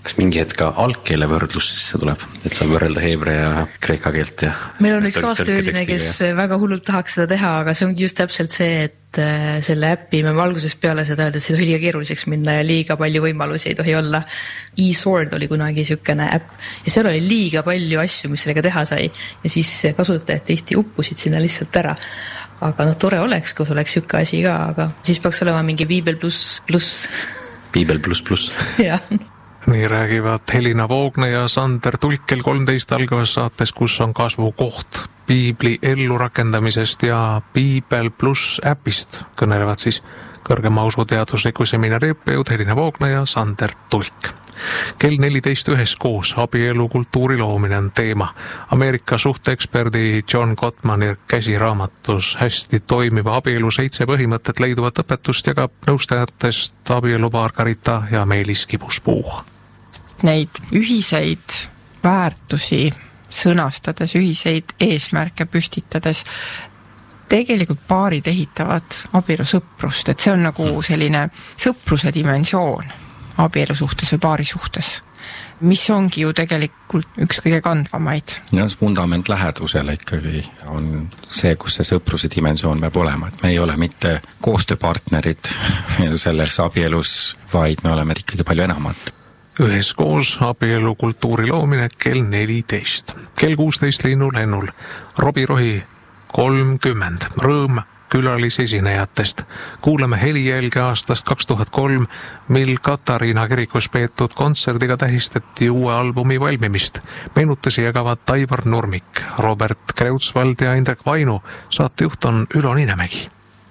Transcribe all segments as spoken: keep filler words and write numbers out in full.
Kas mingi hetk ka algkeele võrdlus sisse tuleb, et saab võrrelda heebrea ja kreeka keelt ja... Meil on üks kaastööline, kes ja... väga hullult tahaks seda teha, aga see on just täpselt see, et selle äppi me algusest peale seda öelda, et see tohi liiga keeruliseks minna ja liiga palju võimalusi ei tohi olla. E-Sword oli kunagi sükene äpp ja seal oli liiga palju asju, mis sellega teha sai ja siis kasutajad tihti uppusid sinna lihtsalt ära. Aga noh, tore oleks, kus oleks sükka asi ka, aga siis peaks olema mingi Piibel pluss pluss. Piibel pluss pluss. Jah. Nii räägivad Helina Voogne ja Sander Tulk kell kolmteist algavas saates, kus on kasvu koht Piibli ellurakendamisest ja Piibel pluss äpist. Kõnelevad siis kõrgema usuteadusliku seminari õppejõud Helina Voogne ja Sander Tulk. Kell neliteist üheskoos abielu kultuuri loomine on teema. Ameerika suhteeksperdi John Gottmani käsiraamatus hästi toimiva abielu seitse põhimõtted leiduvat õpetust jagab nõustajatest abielupaar Karita ja Meelis Kibuspuu. Neid ühiseid väärtusi sõnastades, ühiseid eesmärke püstitades tegelikult paarid ehitavad abielu sõprust, et see on nagu selline sõpruse dimensioon abielu suhtes või paari suhtes, mis ongi ju tegelikult üks kõige kandvamaid. Ja fundament lähedusele ikkagi on see, kus see sõpruse dimensioon peab olema, et me ei ole mitte koostööpartnerid selles abielus, vaid me oleme ikkagi palju enamat. Üheskoos abielu kultuuri loomine kell neliteist. Kell kuusteist linnulennul Robi Rohi kolmkümmend. Rõõm külalisesinejatest. Kuuleme helijälge aastast kaks tuhat kolm, mil Katariina kirikus peetud kontserdiga tähistati uue albumi valmimist. Meenutusi jagavad Aivar Nurmik, Robert Kreutzwald ja Indrek Vainu. Saatejuht on Ülo Niinemägi.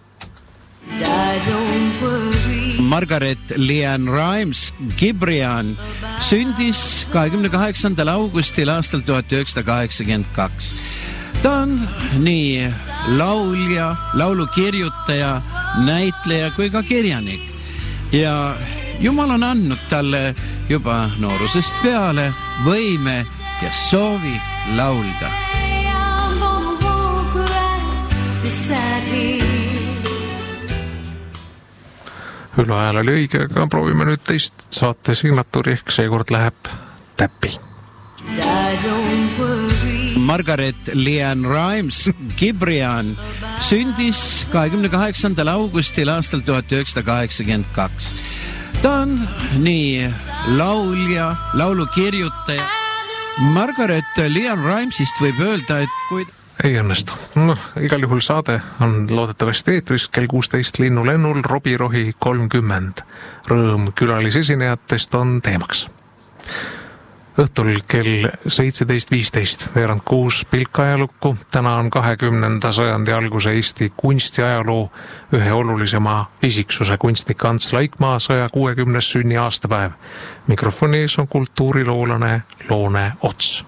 Margaret Leanne Rimes Gibrian sündis kahekümne kaheksandal augustil aastal tuhat üheksasada kaheksakümmend kaks. Ta on nii laulja, laulukirjutaja, näitleja kui ka kirjanik. Ja Jumal on andnud talle juba noorusest peale võime ja soovi laulda. Ülo ajal oli õige, aga proovime nüüd teist saate signatuuri ehk seekord läheb täppi. Margaret Leanne Rimes Gibrian sündis kahekümne kaheksandal augustil aastal tuhat üheksasada kaheksakümmend kaks. Ta on nii laulja, laulukirjutaja. Margaret Leanne Rimesist võib öelda, et kui... Ei õnnestu. No, igal juhul saade on loodetavasti eetris kell kuusteist linnulennul Robi Rohi kolmkümmend. Rõõm külalisesinejatest on teemaks. Õhtul kell seitseteist viisteist veerand kuus pilk ajalukku. Täna on kahekümnenda sajandi alguse Eesti kunstiajaloo ühe olulisema isiksuse kunstnik Ants Laikmaa saja kuuekümnes sünni aastapäev. Mikrofoni ees on kultuuriloolane Loone Ots.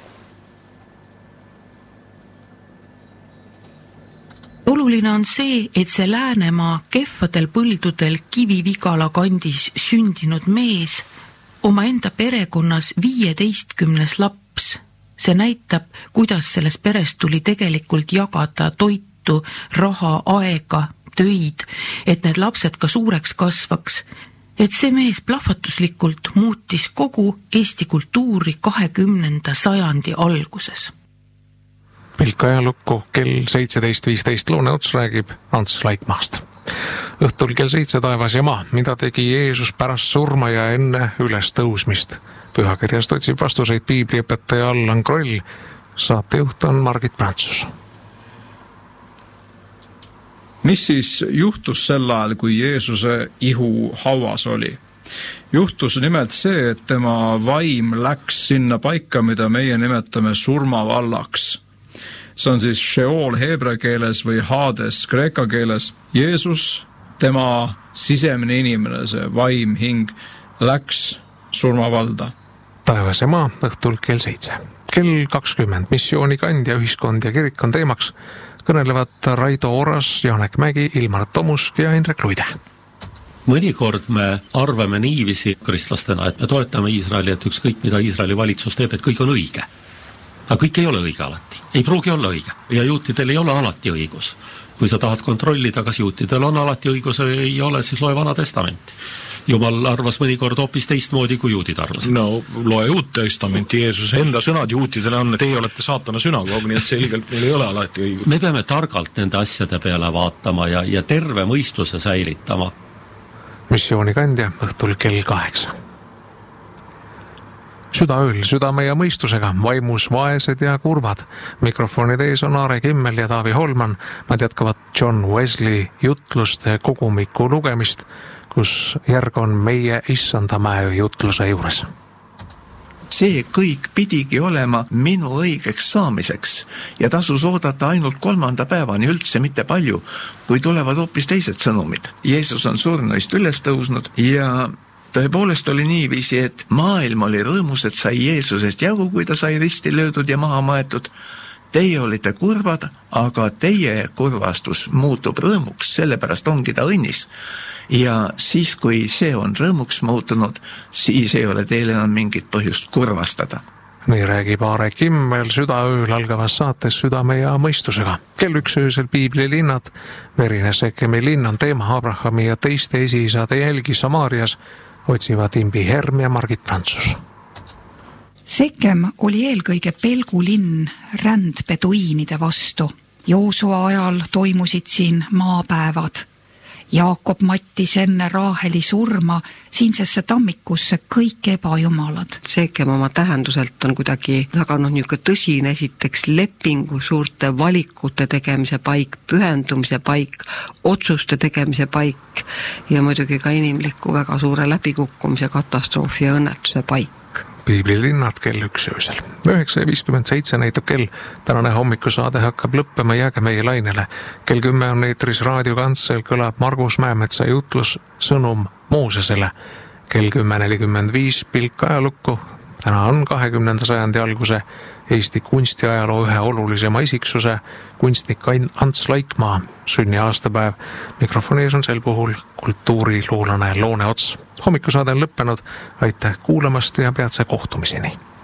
Oluline on see, et see Läänemaa kehvadel põldudel Kivi-Vigala kandis sündinud mees oma enda perekonnas viieteistkümnes laps. See näitab, kuidas selles peres tuli tegelikult jagada toitu, raha, aega, töid, et need lapsed ka suureks kasvaks. Et see mees plahvatuslikult muutis kogu Eesti kultuuri kahekümnenda sajandi alguses. Pilk ajalukku kell seitseteist viisteist Loone Ots räägib Ants Laikmaast. Õhtul kell seitse Taevas ja maa, mida tegi Jeesus pärast surma ja enne üles tõusmist. Pühakirjast otsib vastuseid piibliõpetaja Allan Kroll. Saatejuht on Margit Prantsus. Mis siis juhtus sel ajal, kui Jeesuse ihu hauas oli? Juhtus nimelt see, et tema vaim läks sinna paika, mida meie nimetame surmavallaks. See on siis Sheol heebrea keeles või Hades kreeka keeles. Jeesus, tema sisemine inimene, see vaim, hing, läks surmavalda. Taevas ja maa, õhtul kell seitse. Kell kakskümmend missioonikandja, ühiskond ja kirik on teemaks. Kõnelevad Raido Oras, Janek Mägi, Ilmar Tomusk ja Indrek Luide. Mõnikord me arvame niivisi kristlastena, et me toetame Iisraeli, et ükskõik mida Iisraeli valitsus teeb, et kõik on õige. Aga kõik ei ole õige alati. Ei pruugi olla õige. Ja juutidel ei ole alati õigus. Kui sa tahad kontrollida, kas juutidel on alati õigus või ei ole, siis loe Vana Testamenti. Jumal arvas mõnikord hoopis teistmoodi, kui juudid arvasid. No loe uut testamenti, Jeesuse enda sõnad juutidele on, teie olete saatana sünagoog, nii et selgelt meil ei ole alati õigus. Me peame targalt nende asjade peale vaatama ja, ja terve mõistuse säilitama. Missioonikandja õhtul kell kaheksa. Südaööl südame ja mõistusega, vaimus vaesed ja kurvad. Mikrofonid ees on Aare Kimmel ja Taavi Holman. Nad jätkavad John Wesley jutluste kogumiku lugemist, kus järg on meie Issandamäe jutluse juures. See kõik pidigi olema minu õigeks saamiseks ja tasus oodata ainult kolmanda päevani, üldse mitte palju, kui tulevad hoopis teised sõnumid. Jeesus on surnuist üles tõusnud ja tõepoolest oli niiviisi, et maailm oli rõõmus, et sai Jeesusest jagu, kui ta sai risti löödud ja maha maetud. Teie olite kurvad, aga teie kurvastus muutub rõõmuks, sellepärast ongi ta õnnis. Ja siis, kui see on rõõmuks muutunud, siis ei ole teile enam mingit põhjust kurvastada. Nii räägib Aare Kimmel südaööl algavas saates Südame ja mõistusega. Kell üks öösel Piiblilinnad, verine Sekemi linn on teema Abrahami ja teiste esiisade jälgi Samaarias, otsivad Imbi Herm ja Margit Prantsus. Sekem oli eelkõige pelgulinn rändbeduiinide vastu. Joosua ajal toimusid siin maapäevad. Jaakob mattis enne Raaheli surma siinsesse tammikusse kõik ebajumalad. Sekem oma tähenduselt on kuidagi väga noh, niisugune tõsine, esiteks lepingu suurte valikute tegemise paik, pühendumise paik, otsuste tegemise paik ja muidugi ka inimliku väga suure läbikukkumise, katastroofi ja õnnetuse paik. Piiblilinnad kell üks öösel. üheksa viiskümmend seitse näitab kell. Tänane hommikusaade hakkab lõppema, jääge meie lainele. Kell kümme on eetris raadiokantsel, kõlab Margus Mäemetsa jutlus Sõnum Moosesele. Kell kümme nelikümmend viis pilk ajalukku. Täna on kahekümnenda sajandi alguse Eesti kunstiajaloo ühe olulisema isiksuse, kunstnik Ants Laikmaa sünni aastapäev. Mikrofonis on sel puhul kultuuriluulane Loone Ots. Hommikusaade on lõppenud, aitäh kuulamast ja peatse kohtumiseni.